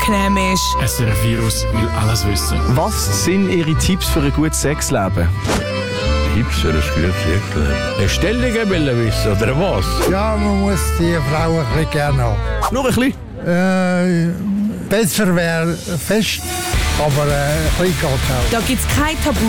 unangenehm ist. SRF Virus will alles wissen. Was sind Ihre Tipps für ein gutes Sexleben? Tipps für ein gutes Sexleben? Eine Stellung will wissen, oder was? Ja, man muss die Frau ein bisschen gerne haben. Nur ein bisschen? Besser wäre fest, aber ein bisschen geht auch. Da gibt es kein Tabu